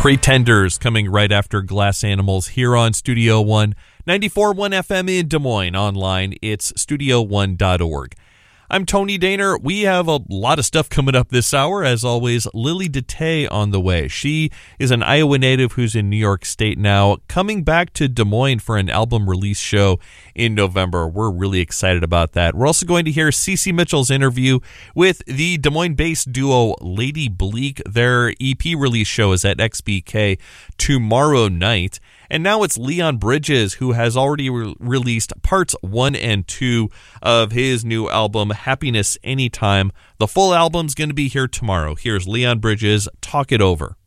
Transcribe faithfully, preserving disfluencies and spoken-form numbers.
Pretenders coming right after Glass Animals here on Studio One, ninety-four point one F M in Des Moines. Online, it's studio one dot org. I'm Tony Daner. We have a lot of stuff coming up this hour. As always, Lily DeTay on the way. She is an Iowa native who's in New York State now, coming back to Des Moines for an album release show in November. We're really excited about that. We're also going to hear Cece Mitchell's interview with the Des Moines-based duo Lady Bleak. Their E P release show is at X B K tomorrow night. And now it's Leon Bridges, who has already re- released parts one and two of his new album, Happiness Anytime. The full album's going to be here tomorrow. Here's Leon Bridges, Talk It Over.